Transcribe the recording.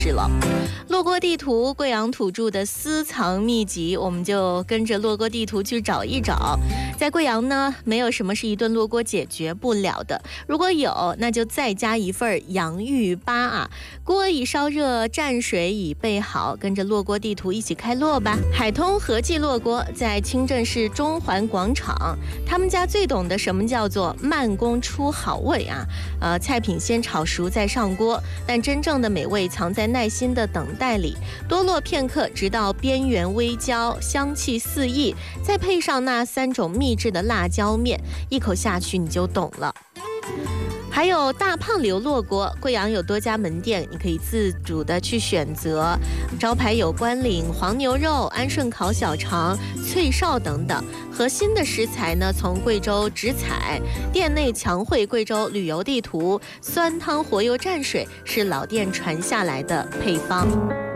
是了。洛锅地图，贵阳土著的私藏秘籍，我们就跟着洛锅地图去找一找。在贵阳呢，没有什么是一顿洛锅解决不了的，如果有，那就再加一份洋芋粑啊。锅已烧热，蘸水已备好，跟着洛锅地图一起开洛吧。海通和记洛锅在清镇市中环广场，他们家最懂得什么叫做慢工出好味啊。菜品先炒熟再上锅，但真正的美味藏在耐心的等待里，多落片刻，直到边缘微焦，香气四溢，再配上那3种秘制的辣椒面，一口下去你就懂了。还有大胖刘洛锅，贵阳有多家门店，你可以自主的去选择。招牌有关岭黄牛肉、安顺烤小肠、脆哨等等。核心的食材呢，从贵州直采，店内强绘贵州旅游地图，酸汤活油蘸水是老店传下来的配方。